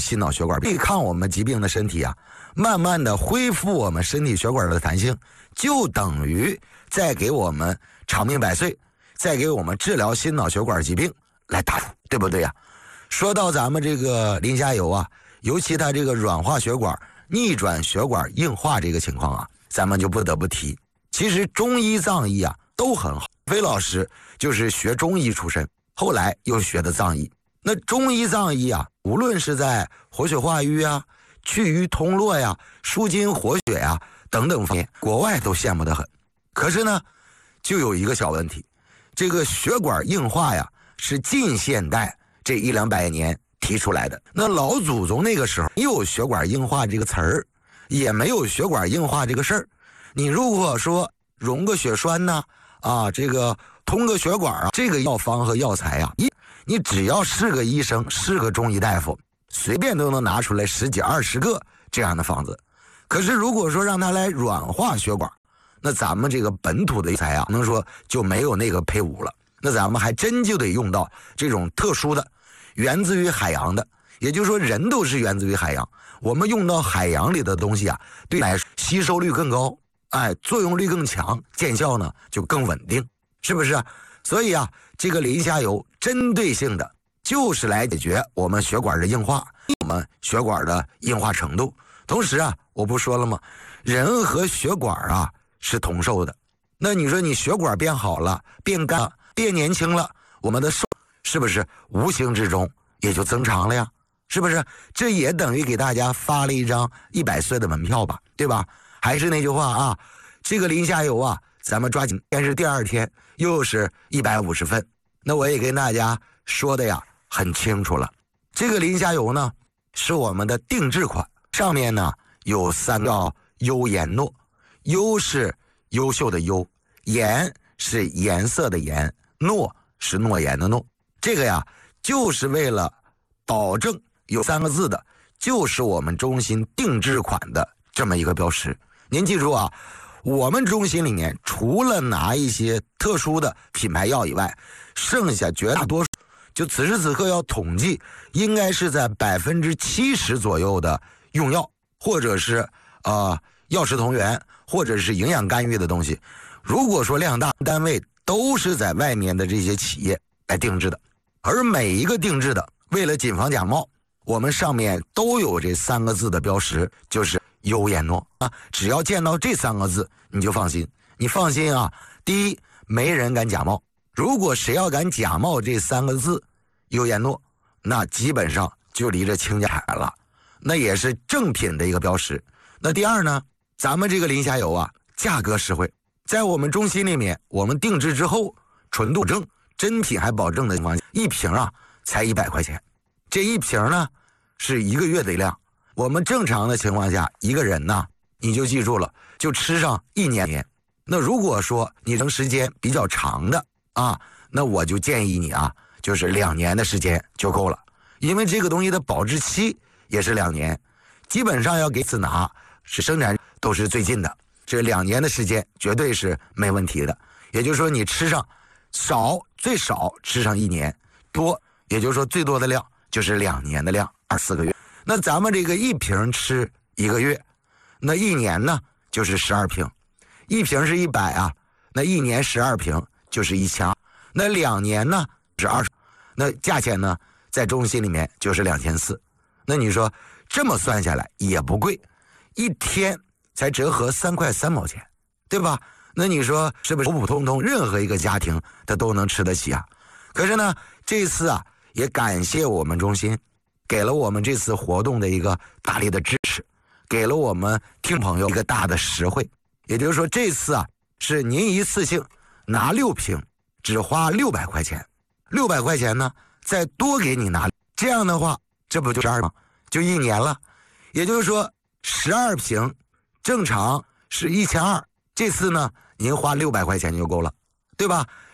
心脑血管对抗我们疾病的身体啊，慢慢的恢复我们身体血管的弹性，就等于在给我们长命百岁，在给我们治疗心脑血管疾病来打出，对不对呀？说到咱们这个磷虾油啊，尤其它这个软化血管、逆转血管硬化这个情况啊，咱们就不得不提。其实中医藏医啊都很好，飞老师就是学中医出身，后来又学的藏医。那中医藏医啊，无论是在活血化瘀啊、去瘀通络呀、舒筋活血呀等等方面，国外都羡慕得很。可是呢，就有一个小问题，这个血管硬化呀，是近现代这100-200年提出来的。那老祖宗那个时候没有血管硬化这个词儿，也没有血管硬化这个事儿。你如果说溶个血栓呢，这个通个血管啊，这个药方和药材啊，你只要是个医生，是个中医大夫，随便都能拿出来10几20个这样的方子。可是如果说让他来软化血管，那咱们这个本土的药材啊，能说就没有那个配伍了。那咱们还真就得用到这种特殊的源自于海洋的，也就是说人都是源自于海洋，我们用到海洋里的东西啊，对来吸收率更高，作用率更强，见效呢就更稳定，是不是啊？所以啊，这个磷虾油针对性的就是来解决我们血管的硬化，我们血管的硬化程度。同时啊，我不说了吗？人和血管啊是同寿的。那你说你血管变好了，变干了，变年轻了，我们的寿是不是无形之中也就增长了呀？是不是？这也等于给大家发了一张100岁的门票吧，对吧？还是那句话啊，这个磷虾油啊，咱们抓紧，但是第2天又是150份。那我也跟大家说的呀很清楚了，这个磷虾油呢是我们的定制款，上面呢有3个叫优颜诺，优是优秀的优，颜是颜色的颜，诺是诺言的诺。这个呀就是为了保证有3个字的，就是我们中心定制款的这么一个标识。您记住啊，我们中心里面除了拿一些特殊的品牌药以外，剩下绝大多数就此时此刻要统计，应该是在70%左右的用药，或者是药食同源，或者是营养干预的东西。如果说量大，单位都是在外面的这些企业来定制的，而每一个定制的，为了谨防假冒，我们上面都有这3个字的标识，就是优颜诺啊。只要见到这3个字，你就放心。你放心啊，第一，没人敢假冒。如果谁要敢假冒这3个字优颜诺，那基本上就离着倾家海了，那也是正品的一个标识。那第二呢，咱们这个磷虾油啊，价格实惠，在我们中心里面，我们定制之后，纯度证、真品还保证的情况下，一瓶啊才100块钱。这一瓶呢是1个月的量，我们正常的情况下，一个人呢，你就记住了，就吃上1年。那如果说你能时间比较长的啊，那我就建议你啊，就是2年的时间就够了，因为这个东西的保质期也是2年，基本上要给次拿是生产都是最近的，这2年的时间绝对是没问题的。也就是说你吃上最少吃上1年，多也就是说最多的量就是2年的量，24个月。那咱们这个一瓶吃1个月，那1年呢就是12瓶，一瓶是100啊，那1年12瓶就是1200，那2年呢是20，那价钱呢在中心里面就是2400。那你说这么算下来也不贵，一天才折合3块3毛钱，对吧？那你说是不是普普通通任何一个家庭他都能吃得起啊？可是呢，这次啊也感谢我们中心给了我们这次活动的一个大力的支持，给了我们听朋友一个大的实惠。也就是说这次啊是您一次性拿6瓶，只花600块钱，600块钱呢再多给你拿，这样的话这不就12吗？就1年了。也就是说12瓶正常是1200，这次呢您花600块钱就够了，对吧？